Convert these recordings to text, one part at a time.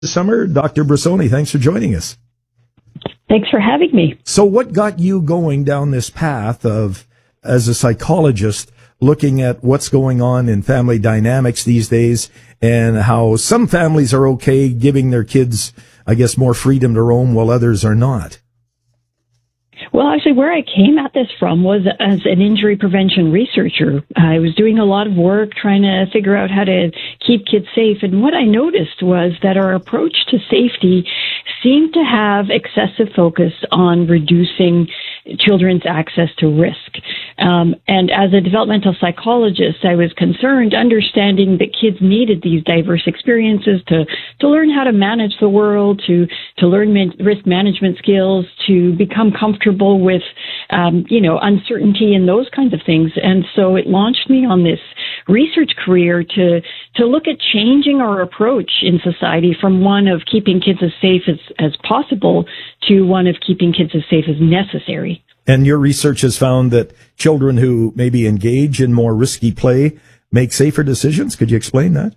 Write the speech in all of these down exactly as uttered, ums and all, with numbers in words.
Summer, Doctor Bressoni, thanks for joining us. Thanks for having me. So what got you going down this path of, as a psychologist, looking at what's going on in family dynamics these days and how some families are okay giving their kids, I guess, more freedom to roam while others are not? Well, actually, where I came at this from was as an injury prevention researcher. I was doing a lot of work trying to figure out how to keep kids safe. And what I noticed was that our approach to safety seemed to have excessive focus on reducing children's access to risk. Um, and as a developmental psychologist, I was concerned understanding that kids needed these diverse experiences to, to learn how to manage the world, to, to learn man- risk management skills, to become comfortable with, um, you know, uncertainty and those kinds of things. And so it launched me on this research career to, to look at changing our approach in society from one of keeping kids as safe as, as possible to one of keeping kids as safe as necessary. And your research has found that children who maybe engage in more risky play make safer decisions. Could you explain that?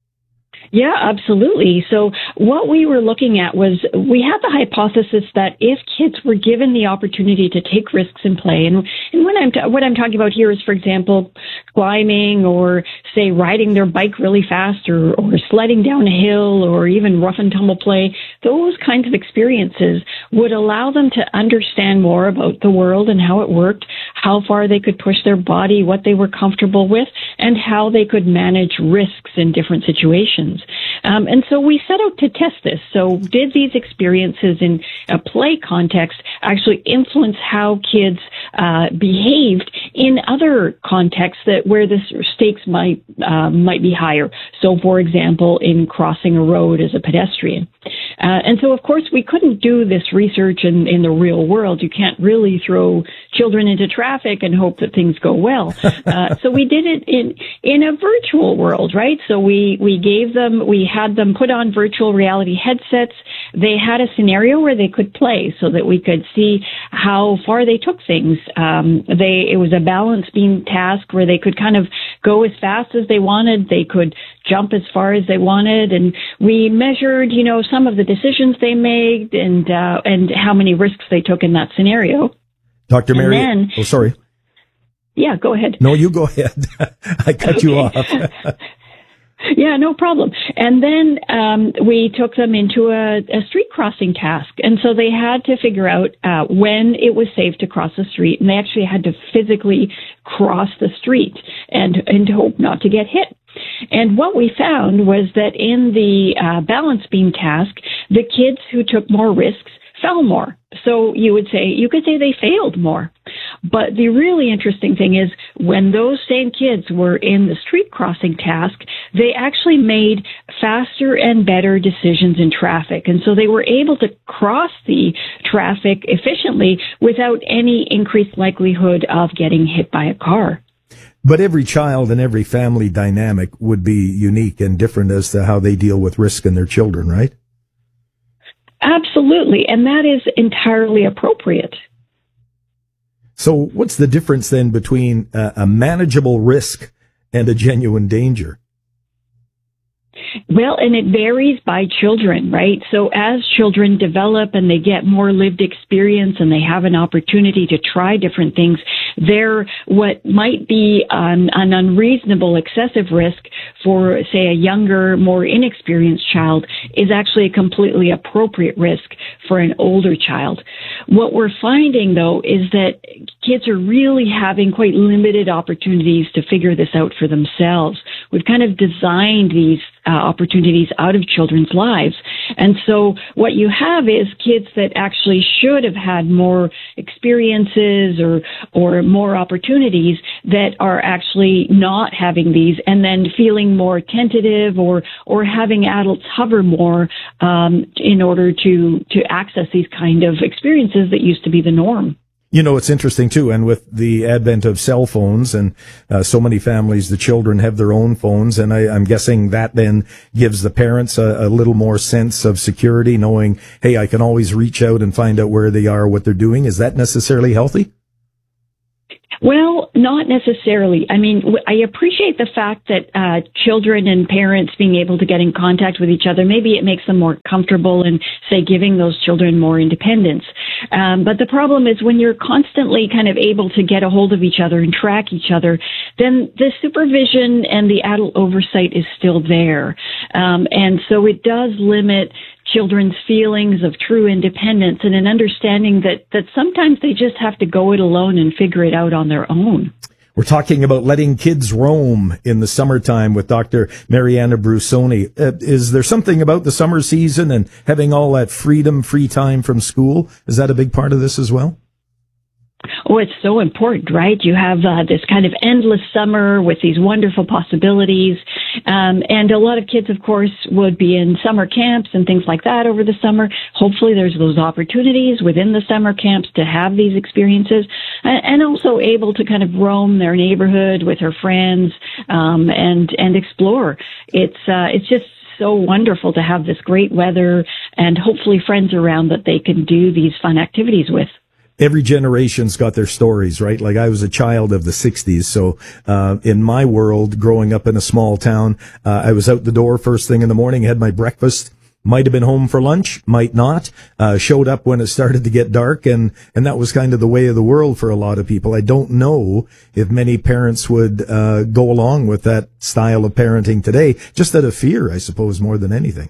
Yeah, absolutely. So what we were looking at was we had the hypothesis that if kids were given the opportunity to take risks in play, and, and when I'm t- what I'm talking about here is, for example, climbing or, say, riding their bike really fast or, or sledding down a hill or even rough and tumble play, those kinds of experiences would allow them to understand more about the world and how it worked, how far they could push their body, what they were comfortable with, and how they could manage risks in different situations. Um, and so we set out to test this. So did these experiences in a play context actually influence how kids uh, behaved in other contexts that where the stakes might uh, might be higher? So, for example, in crossing a road as a pedestrian. Uh, and so, of course, we couldn't do this research in, in the real world. You can't really throw children into traffic and hope that things go well. Uh, so we did it in in a virtual world, right? So we, we gave them, we had them put on virtual reality headsets. They had a scenario where they could play so that we could see how far they took things. Um, they it was a balance beam task where they could kind of go as fast as they wanted. They could jump as far as they wanted, and we measured, you know, some of the decisions they made and uh, and how many risks they took in that scenario. Doctor Mary, then, oh, sorry. Yeah, go ahead. No, you go ahead. I cut okay. you off. Yeah, no problem. And then um, we took them into a, a street crossing task. And so they had to figure out uh, when it was safe to cross the street. And they actually had to physically cross the street and, and hope not to get hit. And what we found was that in the uh, balance beam task, the kids who took more risks fell more. So you would say, you could say they failed more. But the really interesting thing is when those same kids were in the street crossing task, they actually made faster and better decisions in traffic. And so they were able to cross the traffic efficiently without any increased likelihood of getting hit by a car. But every child and every family dynamic would be unique and different as to how they deal with risk in their children, right? Absolutely. And that is entirely appropriate. So what's the difference then between a, a manageable risk and a genuine danger? Well, and it varies by children, right? So as children develop and they get more lived experience and they have an opportunity to try different things, they're what might be an, an unreasonable excessive risk for, say, a younger, more inexperienced child is actually a completely appropriate risk for an older child. What we're finding, though, is that kids are really having quite limited opportunities to figure this out for themselves. We've kind of designed these uh, opportunities out of children's lives. And so what you have is kids that actually should have had more experiences or or more opportunities that are actually not having these and then feeling more tentative or or having adults hover more um, in order to, to access these kind of experiences that used to be the norm. You know, it's interesting, too, and with the advent of cell phones and uh, so many families, the children have their own phones, and I, I'm guessing that then gives the parents a, a little more sense of security, knowing, hey, I can always reach out and find out where they are, what they're doing. Is that necessarily healthy? Well, not necessarily. I mean, I appreciate the fact that uh, children and parents being able to get in contact with each other, maybe it makes them more comfortable in, say, giving those children more independence. Um, but the problem is when you're constantly kind of able to get a hold of each other and track each other, then the supervision and the adult oversight is still there. Um, and so it does limit children's feelings of true independence and an understanding that, that sometimes they just have to go it alone and figure it out on their own. We're talking about letting kids roam in the summertime with Doctor Mariana Brusoni. Uh, is there something about the summer season and having all that freedom, free time from school? Is that a big part of this as well? Oh, it's so important, right? You have uh, this kind of endless summer with these wonderful possibilities. Um, and a lot of kids, of course, would be in summer camps and things like that over the summer. Hopefully there's those opportunities within the summer camps to have these experiences, and, and also able to kind of roam their neighborhood with her friends um, and, and explore. It's, uh, it's just so wonderful to have this great weather and hopefully friends around that they can do these fun activities with. Every generation's got their stories, right? Like I was a child of the sixties. So, uh, in my world, growing up in a small town, uh, I was out the door first thing in the morning, had my breakfast, might have been home for lunch, might not, uh, showed up when it started to get dark. And, and that was kind of the way of the world for a lot of people. I don't know if many parents would, uh, go along with that style of parenting today, just out of fear, I suppose, more than anything.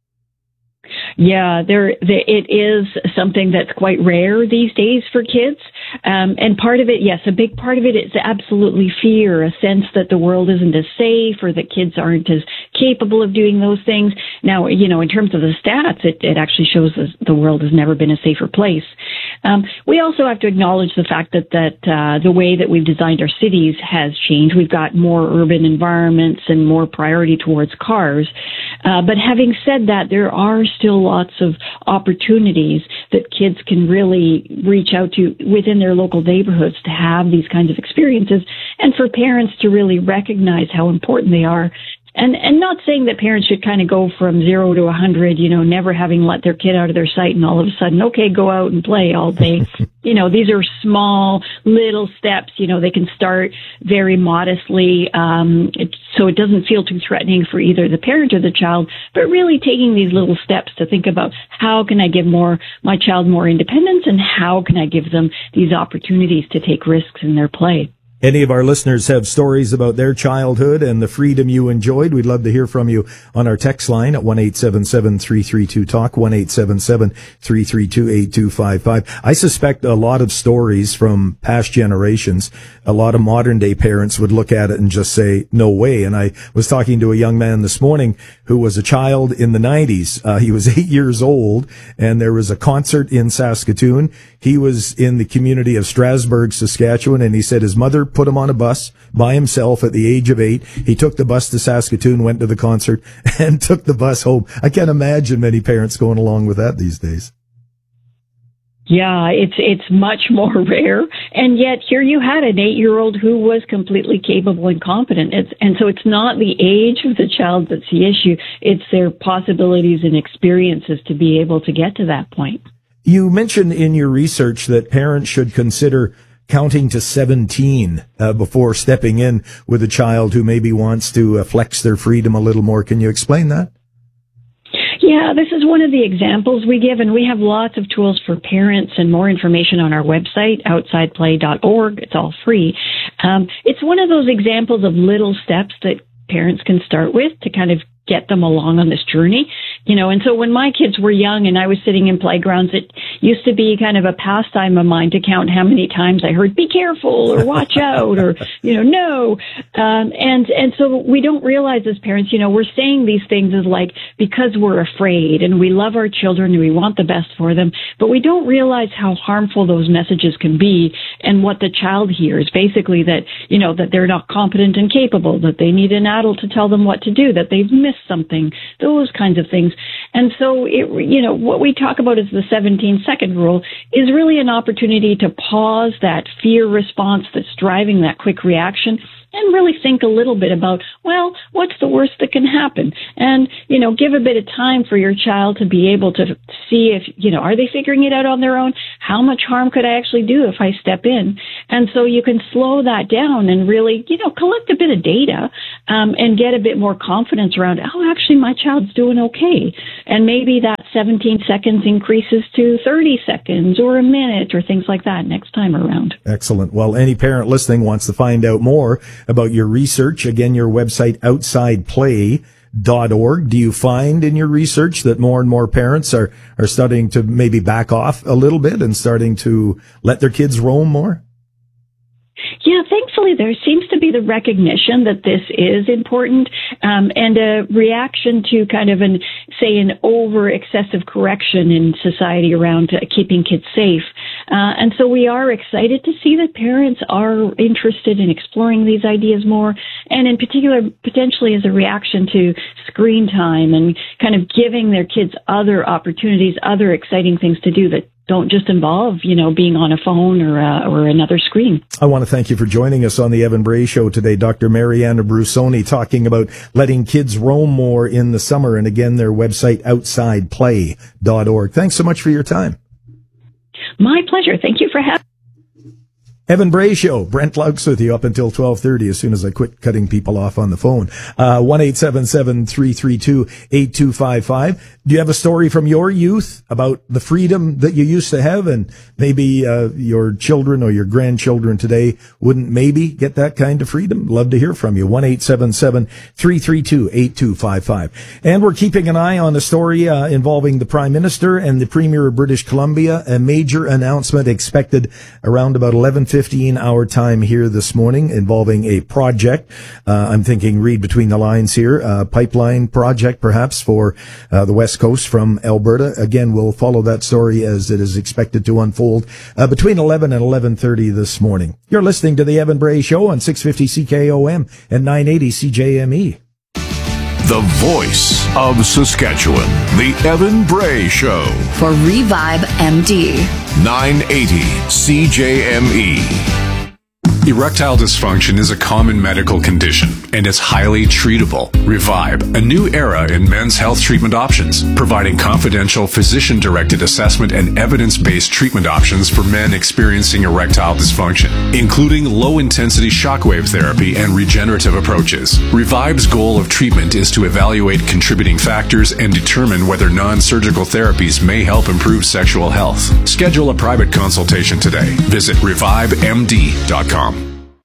Yeah, there, there, it is something that's quite rare these days for kids. Um, and part of it, yes, a big part of it is absolutely fear, a sense that the world isn't as safe or that kids aren't as capable of doing those things. Now, you know, in terms of the stats, it, it actually shows that the world has never been a safer place. Um, we also have to acknowledge the fact that, that uh, the way that we've designed our cities has changed. We've got more urban environments and more priority towards cars. Uh, but having said that, there are still lots of opportunities that kids can really reach out to within their local neighborhoods to have these kinds of experiences, and for parents to really recognize how important they are. And, and not saying that parents should kind of go from zero to a hundred, you know, never having let their kid out of their sight and all of a sudden, okay, go out and play all day. You know, these are small little steps. You know, they can start very modestly, um, it, so it doesn't feel too threatening for either the parent or the child, but really taking these little steps to think about how can I give more, my child more independence, and how can I give them these opportunities to take risks in their play. Any of our listeners have stories about their childhood and the freedom you enjoyed? We'd love to hear from you on our text line at one eight seven seven, three three two, talk, one eight seven seven, three three two, eight two five five. I suspect a lot of stories from past generations, a lot of modern day parents would look at it and just say, no way. And I was talking to a young man this morning who was a child in the nineties. Uh, he was eight years old, and there was a concert in Saskatoon. He was in the community of Strasbourg, Saskatchewan, and he said his mother put him on a bus by himself at the age of eight. He took the bus to Saskatoon, went to the concert, and took the bus home. I can't imagine many parents going along with that these days. Yeah, it's it's much more rare, and yet here you had an eight-year-old who was completely capable and competent. It's, and so it's not the age of the child that's the issue; it's their possibilities and experiences to be able to get to that point. You mentioned in your research that parents should consider counting to seventeen uh, before stepping in with a child who maybe wants to uh, flex their freedom a little more. Can you explain that? Yeah, this is one of the examples we give, and we have lots of tools for parents and more information on our website, outside play dot org. It's all free. Um, it's one of those examples of little steps that parents can start with to kind of get them along on this journey. You know, and so when my kids were young and I was sitting in playgrounds, it used to be kind of a pastime of mine to count how many times I heard, be careful, or watch out, or, you know, no. Um, and, and so we don't realize as parents, you know, we're saying these things as like, because we're afraid and we love our children and we want the best for them, but we don't realize how harmful those messages can be and what the child hears. Basically that, you know, that they're not competent and capable, that they need an adult to tell them what to do, that they've missed something, those kinds of things. And so, it, you know, what we talk about as the seventeen second rule is really an opportunity to pause that fear response that's driving that quick reaction and really think a little bit about, well, what's the worst that can happen? And, you know, give a bit of time for your child to be able to see if, you know, are they figuring it out on their own? How much harm could I actually do if I step in? And so you can slow that down and really, you know, collect a bit of data um, and get a bit more confidence around, oh, actually, my child's doing okay. And maybe that seventeen seconds increases to thirty seconds or a minute or things like that next time around. Excellent. Well, any parent listening wants to find out more about your research. Again, your website, outside play dot org. Do you find in your research that more and more parents are, are starting to maybe back off a little bit and starting to let their kids roam more? Yeah, thankfully there seems to be the recognition that this is important, um, and a reaction to kind of an, say, an over excessive correction in society around uh, keeping kids safe. Uh, and so we are excited to see that parents are interested in exploring these ideas more, and in particular, potentially as a reaction to screen time and kind of giving their kids other opportunities, other exciting things to do that don't just involve, you know, being on a phone or uh, or another screen. I want to thank you for joining us on the Evan Bray Show today, Doctor Mariana Brusoni, talking about letting kids roam more in the summer. And again, their website, outside play dot org. Thanks so much for your time. My pleasure. Thank you for having me. Evan Bray Show. Brent Laux with you up until twelve thirty as soon as I quit cutting people off on the phone. Uh, one eight seven seven, three three two, eight two five five. Do you have a story from your youth about the freedom that you used to have, and maybe uh, your children or your grandchildren today wouldn't maybe get that kind of freedom? Love to hear from you. one eight seven seven, three three two, eight two five five. And we're keeping an eye on a story uh, involving the Prime Minister and the Premier of British Columbia. A major announcement expected around about eleven fifteen our time here this morning involving a project. Uh, I'm thinking, read between the lines here, a pipeline project perhaps for uh, the West Coast from Alberta. Again, we'll follow that story as it is expected to unfold uh, between eleven and eleven thirty this morning. You're listening to the Evan Bray Show on six fifty C K O M and nine eighty C J M E. The voice of Saskatchewan, the Evan Bray Show. For Revive M D. nine eighty C J M E. Erectile dysfunction is a common medical condition and is highly treatable. Revive, a new era in men's health treatment options, providing confidential physician-directed assessment and evidence-based treatment options for men experiencing erectile dysfunction, including low-intensity shockwave therapy and regenerative approaches. Revive's goal of treatment is to evaluate contributing factors and determine whether non-surgical therapies may help improve sexual health. Schedule a private consultation today. Visit revive m d dot com.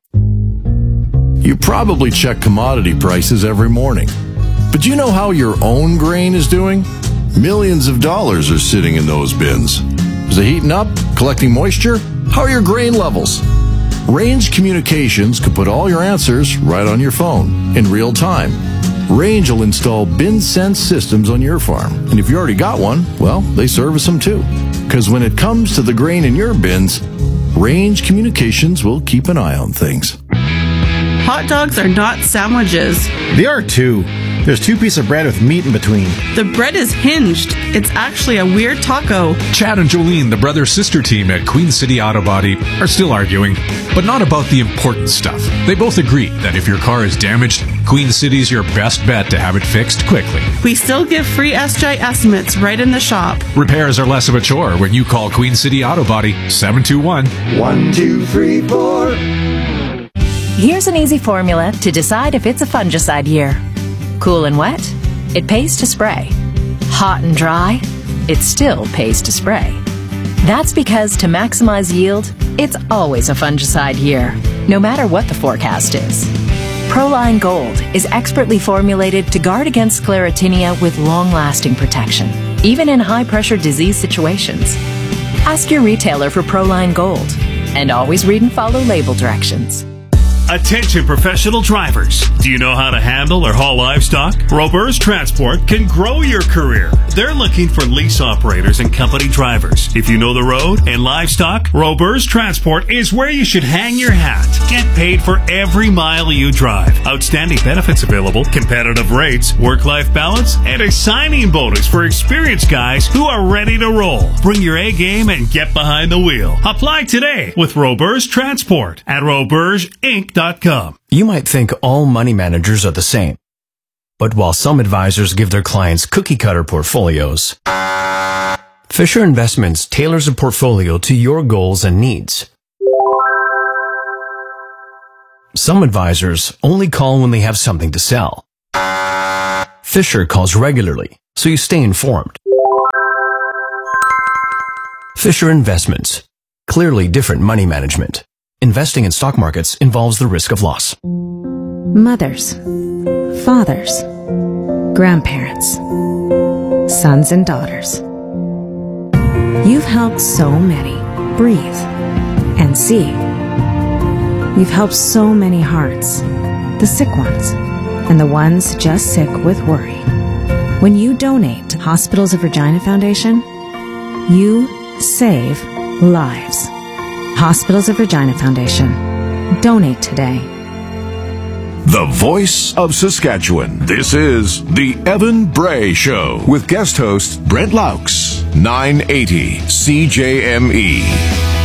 You probably check commodity prices every morning. But do you know how your own grain is doing? Millions of dollars are sitting in those bins. Is it heating up? Collecting moisture? How are your grain levels? Range Communications could put all your answers right on your phone in real time. Range will install bin sense systems on your farm. And if you already got one, well, they service them too. Because when it comes to the grain in your bins, Range Communications will keep an eye on things. Hot dogs are not sandwiches. They are too. There's two pieces of bread with meat in between. The bread is hinged. It's actually a weird taco. Chad and Jolene, the brother-sister team at Queen City Auto Body, are still arguing, but not about the important stuff. They both agree that if your car is damaged, Queen City's your best bet to have it fixed quickly. We still give free S J estimates right in the shop. Repairs are less of a chore when you call Queen City Auto Body, seven two one, one two three four. Here's an easy formula to decide if it's a fungicide year. Cool and wet, it pays to spray. Hot and dry, it still pays to spray. That's because to maximize yield, it's always a fungicide year, no matter what the forecast is. Proline Gold is expertly formulated to guard against sclerotinia with long-lasting protection, even in high-pressure disease situations. Ask your retailer for Proline Gold, and always read and follow label directions. Attention professional drivers. Do you know how to handle or haul livestock? Roberts Transport can grow your career. They're looking for lease operators and company drivers. If you know the road and livestock, Roberts Transport is where you should hang your hat. Get paid for every mile you drive. Outstanding benefits available, competitive rates, work-life balance, and a signing bonus for experienced guys who are ready to roll. Bring your A game and get behind the wheel. Apply today with Roberts Transport at roberge inc dot com. You might think all money managers are the same. But while some advisors give their clients cookie-cutter portfolios, Fisher Investments tailors a portfolio to your goals and needs. Some advisors only call when they have something to sell. Fisher calls regularly, so you stay informed. Fisher Investments. Clearly different money management. Investing in stock markets involves the risk of loss. Mothers, fathers, grandparents, sons and daughters. You've helped so many breathe and see. You've helped so many hearts, the sick ones, and the ones just sick with worry. When you donate to Hospitals of Regina Foundation, you save lives. Hospitals of Regina Foundation. Donate today. The voice of Saskatchewan. This is The Evan Bray Show with guest host Brent Laux, nine eighty C J M E.